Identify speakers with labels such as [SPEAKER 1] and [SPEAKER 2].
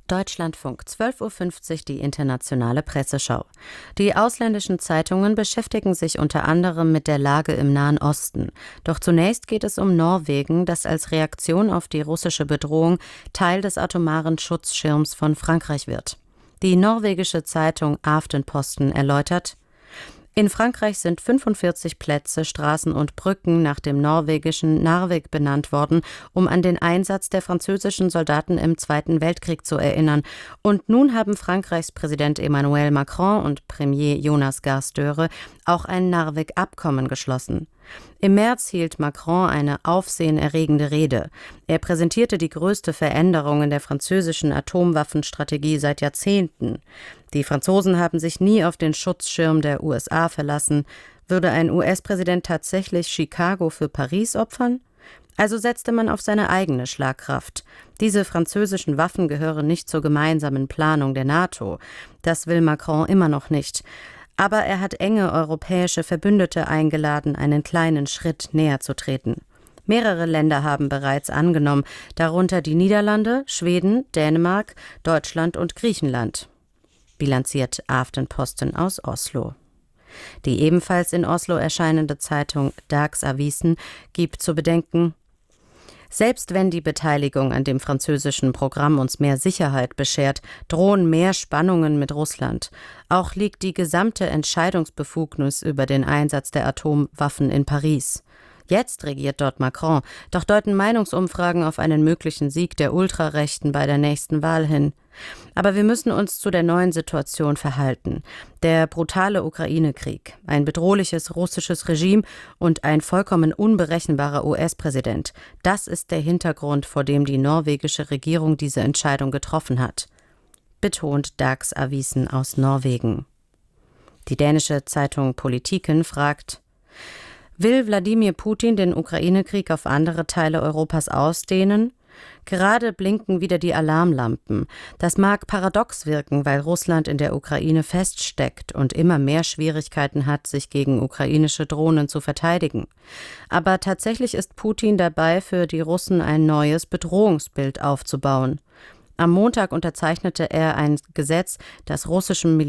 [SPEAKER 1] Deutschlandfunk, 12:50 Uhr die internationale Presseschau. Die ausländischen Zeitungen beschäftigen sich unter anderem mit der Lage im Nahen Osten. Doch zunächst geht es um Norwegen, das als Reaktion auf die russische Bedrohung Teil des atomaren Schutzschirms von Frankreich wird. Die norwegische Zeitung Aftenposten erläutert: In Frankreich sind 45 Plätze, Straßen und Brücken nach dem norwegischen Narvik benannt worden, um an den Einsatz der französischen Soldaten im Zweiten Weltkrieg zu erinnern. Und nun haben Frankreichs Präsident Emmanuel Macron und Premier Jonas Gahr Støre auch ein Narvik-Abkommen geschlossen. Im März hielt Macron eine aufsehenerregende Rede. Er präsentierte die größte Veränderung in der französischen Atomwaffenstrategie seit Jahrzehnten. Die Franzosen haben sich nie auf den Schutzschirm der USA verlassen. Würde ein US-Präsident tatsächlich Chicago für Paris opfern? Also setzte man auf seine eigene Schlagkraft. Diese französischen Waffen gehören nicht zur gemeinsamen Planung der NATO. Das will Macron immer noch nicht. Aber er hat enge europäische Verbündete eingeladen, einen kleinen Schritt näher zu treten. Mehrere Länder haben bereits angenommen, darunter die Niederlande, Schweden, Dänemark, Deutschland und Griechenland, bilanziert Aftenposten aus Oslo. Die ebenfalls in Oslo erscheinende Zeitung Dagsavisen gibt zu bedenken: Selbst wenn die Beteiligung an dem französischen Programm uns mehr Sicherheit beschert, drohen mehr Spannungen mit Russland. Auch liegt die gesamte Entscheidungsbefugnis über den Einsatz der Atomwaffen in Paris. Jetzt regiert dort Macron, doch deuten Meinungsumfragen auf einen möglichen Sieg der Ultrarechten bei der nächsten Wahl hin. Aber wir müssen uns zu der neuen Situation verhalten. Der brutale Ukraine-Krieg, ein bedrohliches russisches Regime und ein vollkommen unberechenbarer US-Präsident. Das ist der Hintergrund, vor dem die norwegische Regierung diese Entscheidung getroffen hat, betont Dagsavisen aus Norwegen. Die dänische Zeitung Politiken fragt: Will Wladimir Putin den Ukraine-Krieg auf andere Teile Europas ausdehnen? Gerade blinken wieder die Alarmlampen. Das mag paradox wirken, weil Russland in der Ukraine feststeckt und immer mehr Schwierigkeiten hat, sich gegen ukrainische Drohnen zu verteidigen. Aber tatsächlich ist Putin dabei, für die Russen ein neues Bedrohungsbild aufzubauen. Am Montag unterzeichnete er ein Gesetz, das russischem